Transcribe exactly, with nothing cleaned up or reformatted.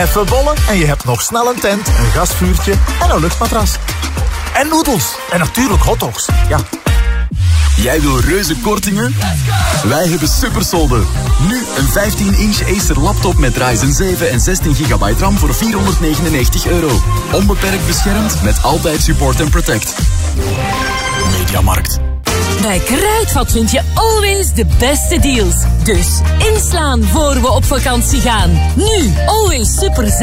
Even bollen en je hebt nog snel een tent, een gasvuurtje en een luchtmatras. En noedels. En natuurlijk hotdogs. Ja. Jij wil reuze kortingen? Wij hebben supersolden. Nu een vijftien inch Acer laptop met Ryzen zeven en zestien gigabyte RAM voor vierhonderdnegenennegentig euro. Onbeperkt beschermd met altijd support en protect. Mediamarkt. Bij Kruidvat vind je always de beste deals. Dus inslaan voor we op vakantie gaan. Nu, always super